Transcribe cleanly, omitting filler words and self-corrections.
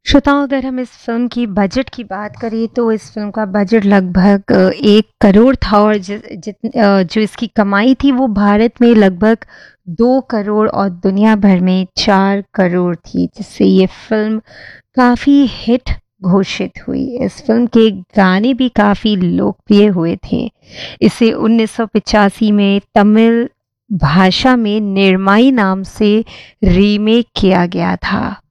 श्रोताओं, अगर हम इस फ़िल्म की बजट की बात करें तो इस फ़िल्म का बजट लगभग 1 करोड़ था और जो इसकी कमाई थी वो भारत में लगभग 2 करोड़ और दुनिया भर में 4 करोड़ थी, जिससे ये फ़िल्म काफ़ी हिट घोषित हुई। इस फ़िल्म के गाने भी काफ़ी लोकप्रिय हुए थे। इसे 1985 में तमिल भाषा में निर्माई नाम से रीमेक किया गया था।